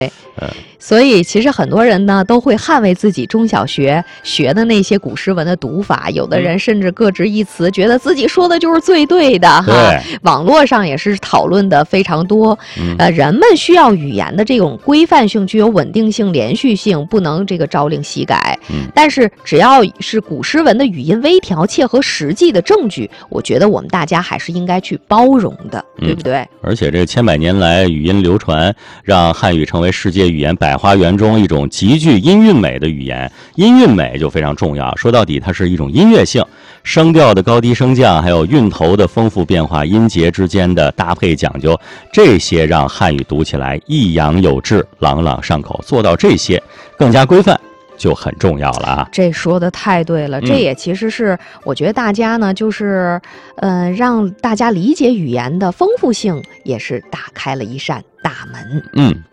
所以其实很多人呢都会捍卫自己中小学学的那些古诗文的读法，有的人甚至各执一词，觉得自己说的就是最对的哈。网络上也是讨论的非常多。人们需要语言的这种规范性、具有稳定性、连续性，不能这个朝令夕改。但是只要是古诗文的语音微调、切合实际的证据，我觉得我们大家还是应该去包容的，对不对？ 而且这千百年来语音流传，让汉语成为世界语言百花园中一种极具音韵美的语言。音韵美就非常重要，说到底它是一种音乐性，声调的高低升降，还有韵头的丰富变化，音节之间的搭配讲究，这些让汉语读起来抑扬有致、朗朗上口。做到这些更加规范就很重要了啊！ 这说的太对了，这也其实是我觉得大家呢，就是让大家理解语言的丰富性，也是打开了一扇大门。